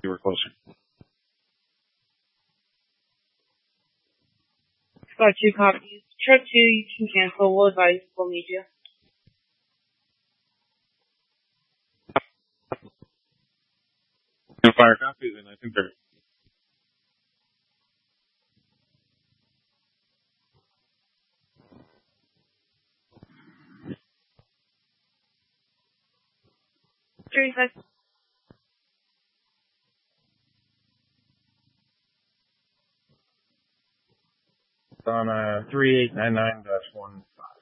You were closer. Got 2 copies. Truck 2, you can cancel. We'll advise we'll need you. Fire copies, and I think they're... Teresa. It's on 3899-15.